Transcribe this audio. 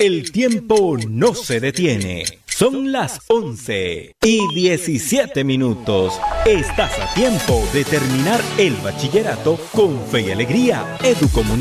El tiempo no se detiene. Son las 11:17. Estás a tiempo de terminar el bachillerato con fe y alegría. Educomunicación.